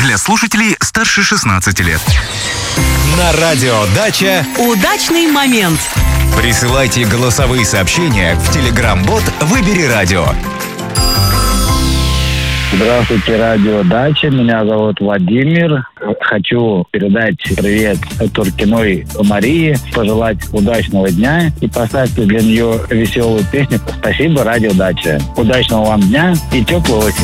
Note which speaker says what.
Speaker 1: для слушателей старше 16 лет.
Speaker 2: На радио «Дача»
Speaker 3: удачный момент.
Speaker 2: присылайте голосовые сообщения в Telegram-бот «Выбери радио».
Speaker 4: Здравствуйте, радио «Дача». Меня зовут Владимир. Хочу передать привет Туркиной Марии, пожелать удачного дня и поставьте для нее веселую песню. Спасибо, радио «Дача». Удачного вам дня и теплого